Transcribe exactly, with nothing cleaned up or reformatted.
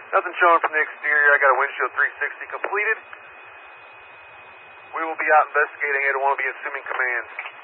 Nothing showing from the exterior. I got a windshield three sixty completed. We will be out investigating. I don't want to be assuming commands.